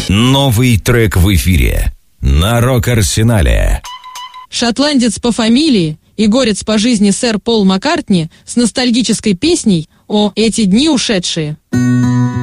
Новый трек в эфире на Рок-Арсенале. Шотландец по фамилии и горец по жизни сэр Пол Маккартни с ностальгической песней «О, эти дни ушедшие».